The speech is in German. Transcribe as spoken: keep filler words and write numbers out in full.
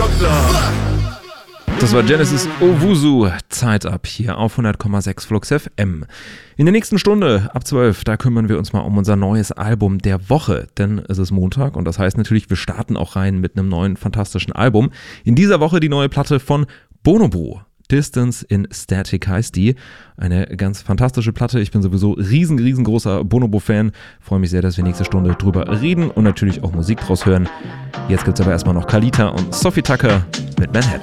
Das war Genesis Owusu, Zeit ab hier auf hundert Komma sechs Flux F M. In der nächsten Stunde ab zwölf, da kümmern wir uns mal um unser neues Album der Woche, denn es ist Montag und das heißt natürlich, wir starten auch rein mit einem neuen fantastischen Album. In dieser Woche die neue Platte von Bonobo. Distance in Static heißt die. Eine ganz fantastische Platte. Ich bin sowieso riesen, riesengroßer Bonobo-Fan. Freue mich sehr, dass wir nächste Stunde drüber reden und natürlich auch Musik draus hören. Jetzt gibt's aber erstmal noch Kalita und Sophie Tucker mit Manhattan.